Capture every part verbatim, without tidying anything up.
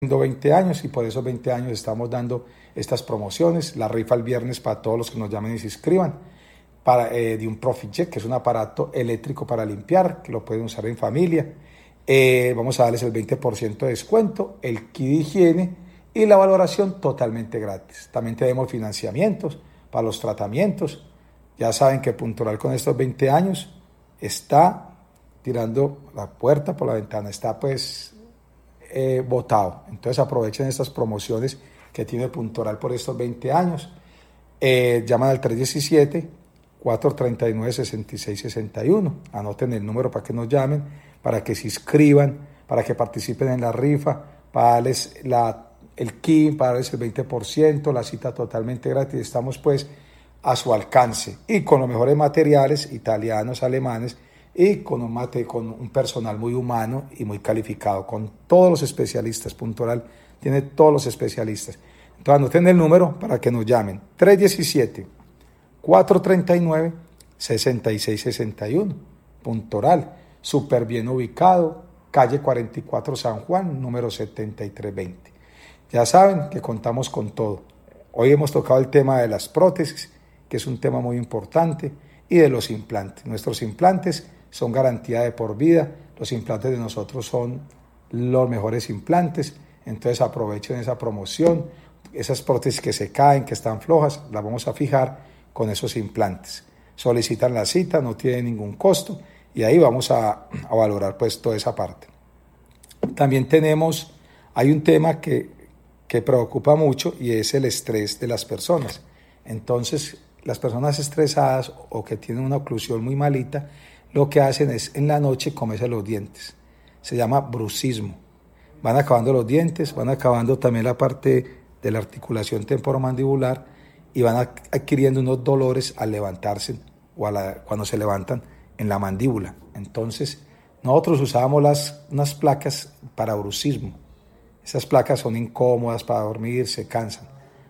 veinte años y por esos veinte años estamos dando estas promociones. La rifa el viernes para todos los que nos llamen y se inscriban. Para, eh, de un ProfiCheck, que es un aparato eléctrico para limpiar, que lo pueden usar en familia. Eh, vamos a darles el veinte por ciento de descuento, el kit de higiene y la valoración totalmente gratis. También tenemos financiamientos para los tratamientos. Ya saben que Puntoral con estos veinte años está tirando la puerta por la ventana, está pues eh, botado. Entonces aprovechen estas promociones que tiene Puntoral por estos veinte años. Eh, llaman al tres diecisiete, cuatro treinta y nueve, sesenta y seis sesenta y uno. Anoten el número para que nos llamen, para que se inscriban, para que participen en la rifa, para darles la, el kit, para darles el veinte por ciento, la cita totalmente gratis. Estamos pues a su alcance y con los mejores materiales italianos, alemanes y con un, mate, con un personal muy humano y muy calificado, con todos los especialistas. Puntoral tiene todos los especialistas. Entonces anoten el número para que nos llamen. tres diecisiete, cuatro treinta y nueve, sesenta y seis sesenta y uno. Puntoral, súper bien ubicado, calle cuarenta y cuatro San Juan, número setenta y tres veinte. Ya saben que contamos con todo. Hoy hemos tocado el tema de las prótesis, que es un tema muy importante, y de los implantes. Nuestros implantes son garantía de por vida. Los implantes de nosotros son los mejores implantes. Entonces aprovechen esa promoción. Esas prótesis que se caen, que están flojas, las vamos a fijar con esos implantes. Solicitan la cita, no tiene ningún costo y ahí vamos a, a valorar pues toda esa parte. También tenemos, hay un tema que, que preocupa mucho y es el estrés de las personas. Entonces, las personas estresadas o que tienen una oclusión muy malita, lo que hacen es en la noche comerse los dientes. Se llama bruxismo. Van acabando los dientes, van acabando también la parte de la articulación temporomandibular y van adquiriendo unos dolores al levantarse o a la, cuando se levantan en la mandíbula. Entonces, nosotros usábamos las, unas placas para bruxismo. Esas placas son incómodas para dormir, se cansan.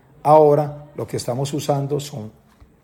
Ahora lo que estamos usando son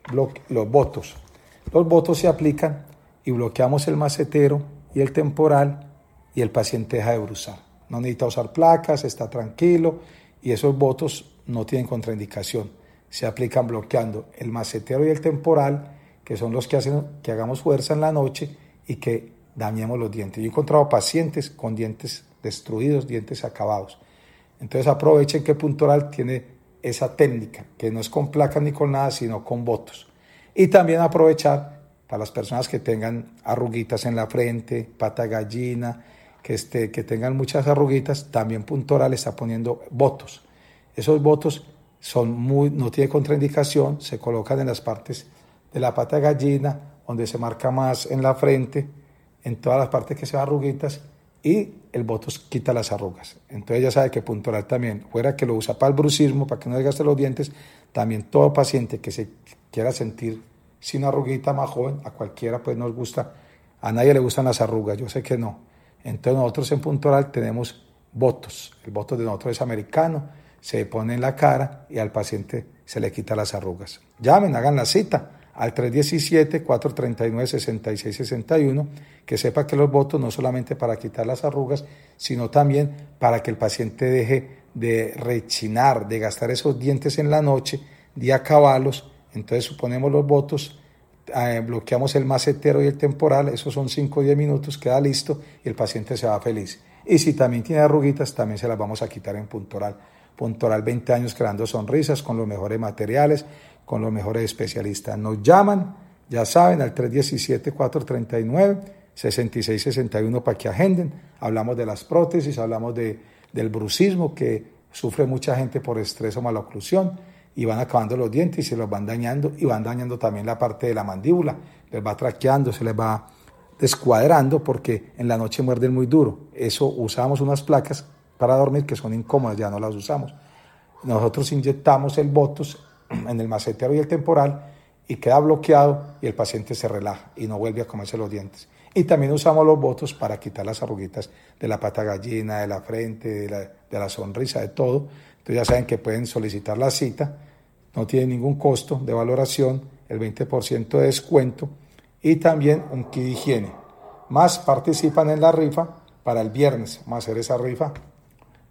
los botos. Los botos se aplican y bloqueamos el macetero y el temporal y el paciente deja de bruxar. No necesita usar placas, está tranquilo y esos botos no tienen contraindicación. Se aplican bloqueando el macetero y el temporal, que son los que hacen que hagamos fuerza en la noche y que dañemos los dientes. Yo he encontrado pacientes con dientes destruidos, dientes acabados. Entonces aprovechen que Puntoral tiene esa técnica, que no es con placas ni con nada, sino con botos. Y también aprovechar para las personas que tengan arruguitas en la frente, pata gallina, que, este, que tengan muchas arruguitas, también Puntoral está poniendo botos. Esos botos son muy, no tienen contraindicación, se colocan en las partes de la pata gallina, donde se marca más en la frente, en todas las partes que se ven arruguitas, y el botos quita las arrugas. Entonces ya sabe que Puntoral también, fuera que lo usa para el bruxismo, para que no desgaste los dientes, también todo paciente que se quiera sentir sin arruguita más joven, a cualquiera pues nos gusta, a nadie le gustan las arrugas, yo sé que no. Entonces nosotros en Puntoral tenemos botos, el botos de nosotros es americano, se pone en la cara y al paciente se le quita las arrugas. Llamen, hagan la cita al tres diecisiete, cuatro treinta y nueve, sesenta y seis sesenta y uno, que sepa que los botos no solamente para quitar las arrugas, sino también para que el paciente deje de rechinar, de gastar esos dientes en la noche, de acabarlos. Entonces suponemos los botos, eh, bloqueamos el macetero y el temporal, esos son cinco o diez minutos, queda listo y el paciente se va feliz. Y si también tiene arruguitas, también se las vamos a quitar en Puntoral. Puntoral, veinte años creando sonrisas con los mejores materiales, con los mejores especialistas. Nos llaman, ya saben, al tres diecisiete, cuatro treinta y nueve, sesenta y seis sesenta y uno para que agenden. Hablamos de las prótesis, hablamos de, del bruxismo que sufre mucha gente por estrés o maloclusión y van acabando los dientes y se los van dañando y van dañando también la parte de la mandíbula. Les va traqueando, se les va descuadrando porque en la noche muerden muy duro. Eso usamos unas placas para dormir que son incómodas, ya no las usamos. Nosotros inyectamos el botos en el macetero y el temporal y queda bloqueado y el paciente se relaja y no vuelve a comerse los dientes. Y también usamos los botos para quitar las arruguitas de la pata gallina, de la frente, de la, de la sonrisa, de todo. Entonces ya saben que pueden solicitar la cita, no tiene ningún costo de valoración, el veinte por ciento de descuento y también un kit de higiene. Más participan en la rifa para el viernes, vamos a hacer esa rifa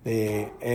de